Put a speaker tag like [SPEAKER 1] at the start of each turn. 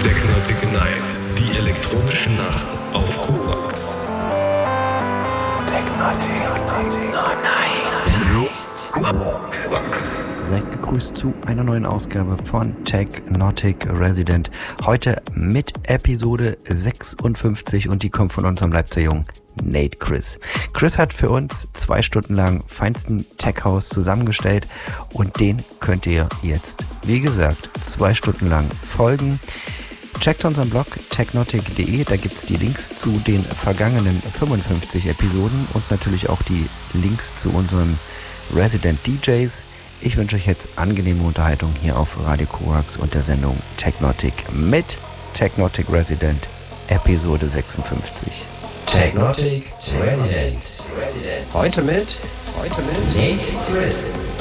[SPEAKER 1] Technotic Night, die elektronische Nacht auf Korax.
[SPEAKER 2] Seid gegrüßt zu einer neuen Ausgabe von Technotic Resident. Heute mit Episode 56 und die kommt von unserem Leipziger Jungen Nate Chris. Chris hat für uns 2 Stunden lang feinsten Tech House zusammengestellt und den könnt ihr jetzt, wie gesagt, 2 Stunden lang folgen. Checkt unseren Blog technotic.de, da gibt es die Links zu den vergangenen 55 Episoden und natürlich auch die Links zu unseren Resident DJs. Ich wünsche euch jetzt angenehme Unterhaltung hier auf Radio Korax und der Sendung Technotic mit Technotic Resident, Episode 56.
[SPEAKER 3] Technotic Resident. Heute mit Nate Chris.